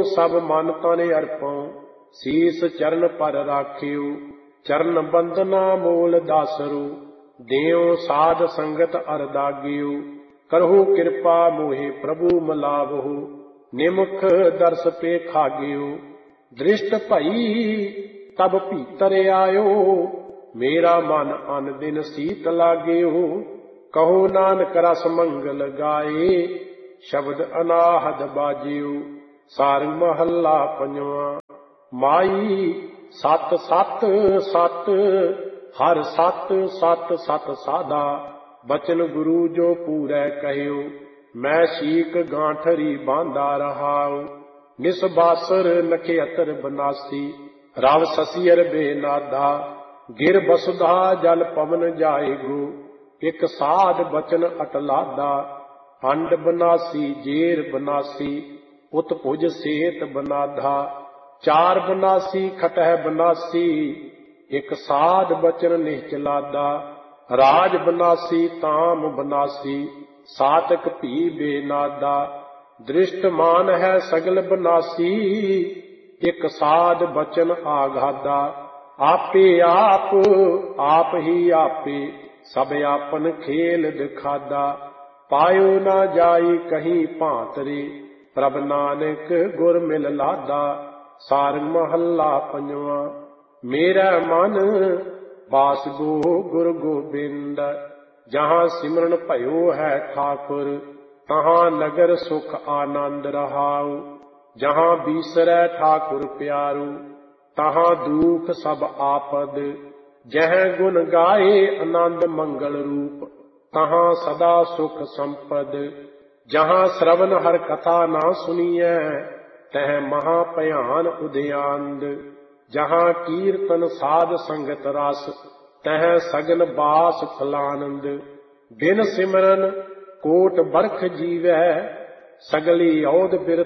सब मन तन अर्पों, शीस चरण पर राखियो। चरण बंदना मोल दासरो, देओ साध संगत अरदागियो। करहु कृपा मोहे प्रभु मलावहु, निमुख दर्श पे खागियो। दृष्ट भई तब भीतर आयो, मेरा मन अन दिन सीत लागियो। कहो नानक रस मंगल गाए, शब्द अनाहद बाजियो। सारंग महला पंजवा। माई सत सत सत, हर सत सत सत साधा। बचन गुरु जो पूरै कहियो, मैं शीक गांठरी बांधा रहाऊ। निसबासर नखेतर बनासी, रव ससियर बेनादा। गिर बसुधा जल पवन जाएगो, एक साध बचन अटलादा। अंड बनासी जेर बनासी, उत्भुज सेत बनाधा। चार बनासी खटह बनासी, एक साध बचन निश्चलादा। राज बनासी ताम बनासी, सातक भी बेनादा। दृष्ट मान है सगल बनासी, एक साध बचन आघादा। आपे आप ही आपे, सब आपन खेल दिखादा। पायो ना जाई कहीं भांतरे, प्रभ नानक गुर मिल लादा। सारंग महला पंजवा। मेरा मन बास गो गुरु गोबिंद, जहाँ सिमरन भयो है ठाकुर, तहाँ नगर सुख आनंद रहाऊ। जहाँ बीसरै ठाकुर प्यारू, तहाँ दुख सब आपद। जह गुण गाए आनंद मंगल रूप, तहाँ सदा सुख संपद। जहाँ श्रवण हर कथा ना सुनिए, तह महाभयान उदयांद। जहाँ कीर्तन साध संगत रस, तह सगन बास फलानंद। बिन सिमरन कोट बरख जीवै, सगली औद बिरथ